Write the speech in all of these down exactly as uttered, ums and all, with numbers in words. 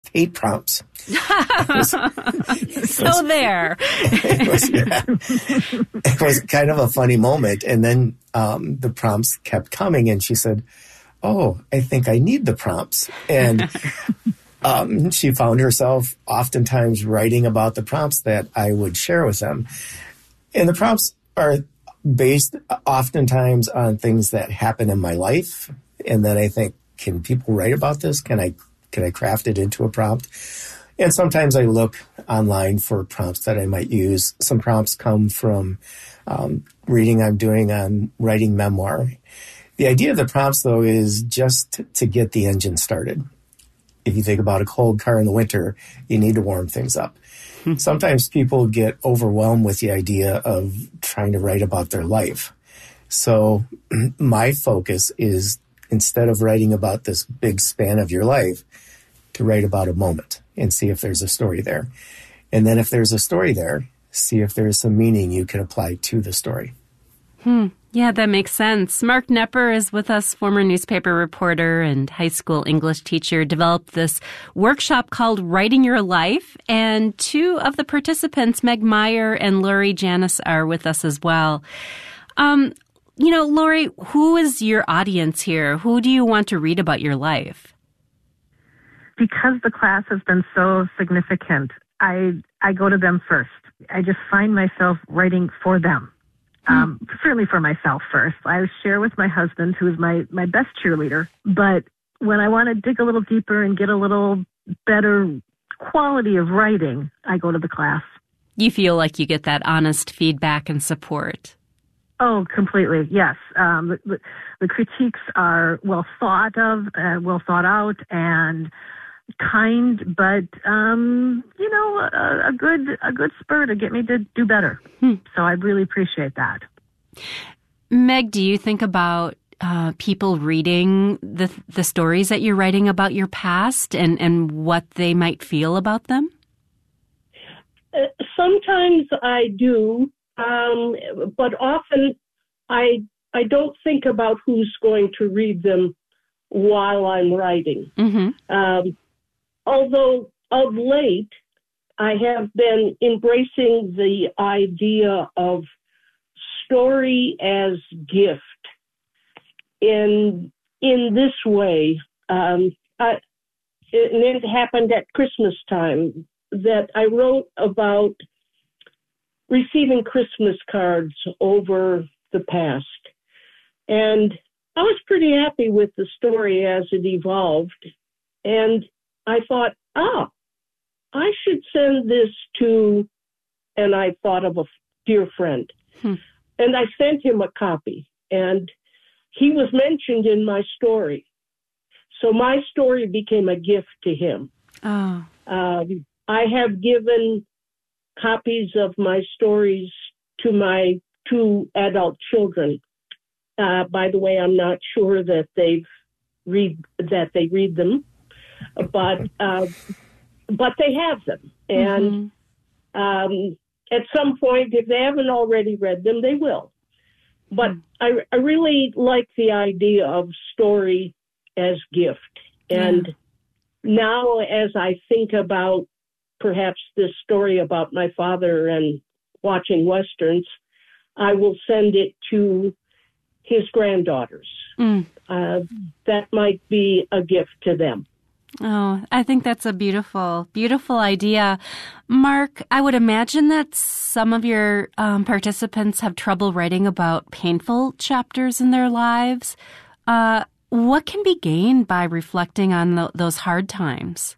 hate prompts. It was, it so was, there. It was, yeah, it was kind of a funny moment. And then um, the prompts kept coming, and she said, oh, I think I need the prompts. And um, she found herself oftentimes writing about the prompts that I would share with them. And the prompts are based oftentimes on things that happen in my life. And then I think, can people write about this? Can I can I craft it into a prompt? And sometimes I look online for prompts that I might use. Some prompts come from um, reading I'm doing on writing memoir. The idea of the prompts, though, is just to get the engine started. If you think about a cold car in the winter, you need to warm things up. Sometimes people get overwhelmed with the idea of trying to write about their life. So my focus is, instead of writing about this big span of your life, to write about a moment and see if there's a story there. And then if there's a story there, see if there's some meaning you can apply to the story. Hmm. Yeah, that makes sense. Mark Knepper is with us, former newspaper reporter and high school English teacher, developed this workshop called Writing Your Life. And two of the participants, Meg Meyer and Lori Janis, are with us as well. Um, you know, Lori, who is your audience here? Who do you want to read about your life? Because the class has been so significant, I I go to them first. I just find myself writing for them. Um, certainly for myself first. I share with my husband, who is my, my best cheerleader. But when I want to dig a little deeper and get a little better quality of writing, I go to the class. You feel like you get that honest feedback and support. Oh, completely, yes. Um, the, the critiques are well thought of, uh, well thought out, and kind, but um, you know, a, a good a good spur to get me to do better. Hmm. So I really appreciate that. Meg, do you think about uh, people reading the the stories that you're writing about your past and, and what they might feel about them? Uh, sometimes I do, um, but often I I don't think about who's going to read them while I'm writing. Mm-hmm. Um, Although of late, I have been embracing the idea of story as gift. In in this way, um, I, it, and it happened at Christmas time that I wrote about receiving Christmas cards over the past, and I was pretty happy with the story as it evolved, and I thought, ah, I should send this to, and I thought of a dear friend. Hmm. And I sent him a copy, and he was mentioned in my story. So my story became a gift to him. Oh. Um, I have given copies of my stories to my two adult children. Uh, by the way, I'm not sure that they've read that they read them. But uh, but they have them, and mm-hmm. um, at some point, if they haven't already read them, they will. But I, I really like the idea of story as gift. And yeah. Now, as I think about perhaps this story about my father and watching Westerns, I will send it to his granddaughters. Mm. Uh, that might be a gift to them. Oh, I think that's a beautiful, beautiful idea. Mark, I would imagine that some of your um, participants have trouble writing about painful chapters in their lives. Uh, what can be gained by reflecting on the, those hard times?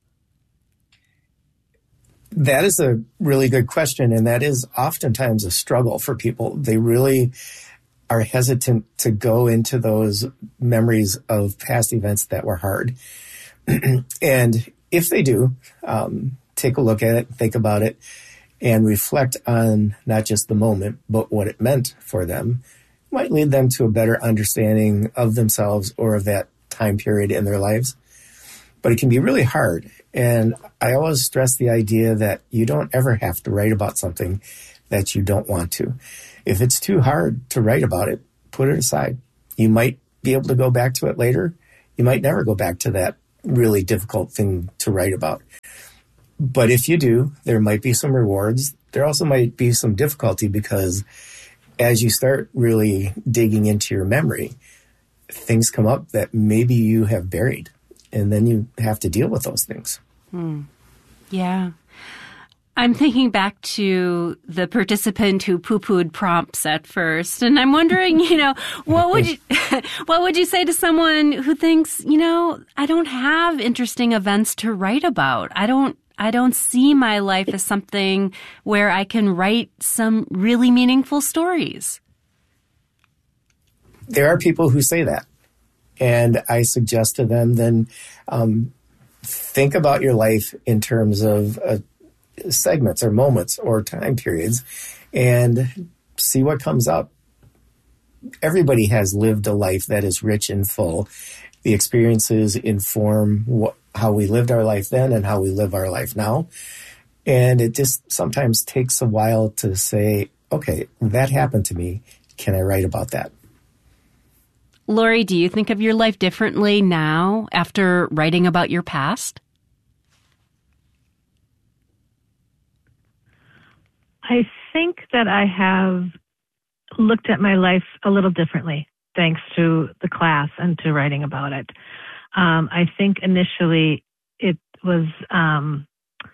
That is a really good question, and that is oftentimes a struggle for people. They really are hesitant to go into those memories of past events that were hard. And if they do, um, take a look at it, think about it, and reflect on not just the moment, but what it meant for them, might lead them to a better understanding of themselves or of that time period in their lives. But it can be really hard. And I always stress the idea that you don't ever have to write about something that you don't want to. If it's too hard to write about it, put it aside. You might be able to go back to it later. You might never go back to that really difficult thing to write about. But if you do, there might be some rewards. There also might be some difficulty because as you start really digging into your memory, things come up that maybe you have buried, and then you have to deal with those things. Hmm. Yeah. I'm thinking back to the participant who poo-pooed prompts at first, and I'm wondering, you know, what would you, what would you say to someone who thinks, you know, I don't have interesting events to write about. I don't, I don't see my life as something where I can write some really meaningful stories. There are people who say that, and I suggest to them then um, think about your life in terms of uh, segments or moments or time periods and see what comes up. Everybody has lived a life that is rich and full. The experiences inform what, how we lived our life then and how we live our life now. And it just sometimes takes a while to say, okay, that happened to me. Can I write about that? Lori, do you think of your life differently now after writing about your past? I think that I have looked at my life a little differently thanks to the class and to writing about it. Um, I think initially it was, um,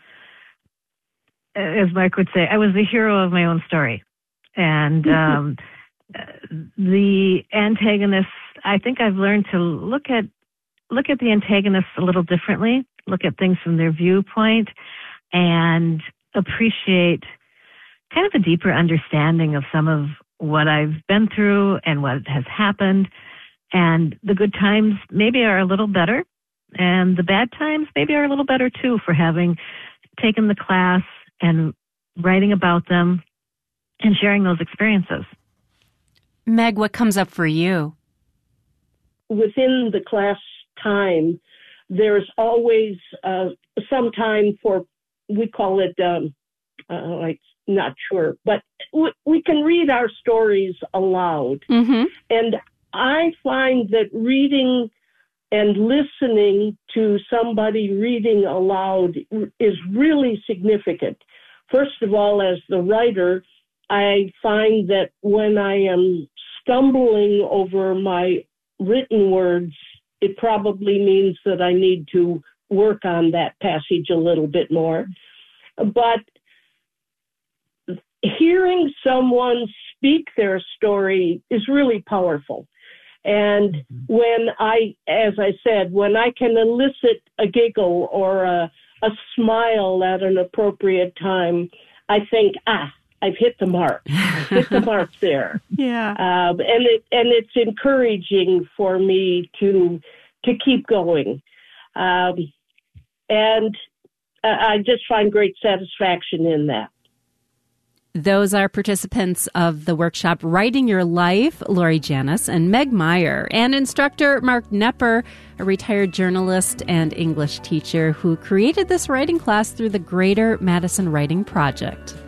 as Mark would say, I was the hero of my own story. And um, the antagonists, I think I've learned to look at look at the antagonists a little differently, look at things from their viewpoint, and appreciate kind of a deeper understanding of some of what I've been through and what has happened. And the good times maybe are a little better, and the bad times maybe are a little better too for having taken the class and writing about them and sharing those experiences. Meg, what comes up for you? Within the class time, there's always uh, some time for, we call it, um, uh, like, not sure, but we, we can read our stories aloud. Mm-hmm. And I find that reading and listening to somebody reading aloud is really significant. First of all, as the writer, I find that when I am stumbling over my written words, it probably means that I need to work on that passage a little bit more. But hearing someone speak their story is really powerful. And when I, as I said, when I can elicit a giggle or a, a smile at an appropriate time, I think, ah, I've hit the mark. I've hit the mark there. Yeah. Um, and it and it's encouraging for me to to keep going. Um, and I just find great satisfaction in that. Those are participants of the workshop Writing Your Life, Lori Janis and Meg Meyer, and instructor Mark Knepper, a retired journalist and English teacher who created this writing class through the Greater Madison Writing Project.